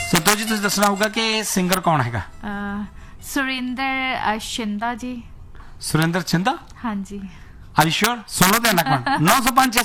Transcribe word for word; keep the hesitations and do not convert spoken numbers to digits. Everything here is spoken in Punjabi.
ਸਿੱਧੂ ਜੀ ਤੁਸੀਂ ਦੱਸਣਾ ਹੋਊਗਾ ਕਿ ਸਿੰਗਰ ਕੌਣ ਹੈਗਾ। ਸੁਰਿੰਦਰ ਸ਼ਿੰਦਾ ਜੀ। ਸੁਰਿੰਦਰ ਚਿੰਦਾ। ਹਾਂਜੀ। Are you sure? ਸੁਣੋ ਤੇ ਨਾ ਨੌ ਸੌ ਪੰਜ